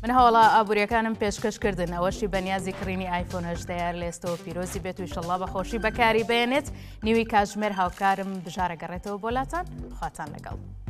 من هەوڵا ئابوووریەکانم پێشکەشکردن ئەوەشی بەنیازی کڕینی ئایفۆن 18 لێستەوە پیرۆزی بێت و ئینشەڵڵا بەخۆشی بەکاری بێنێت نیوی کاتژمێر هاوکارم بژارە گەڕێتەوە بۆلاتان خواتان لەگەڵ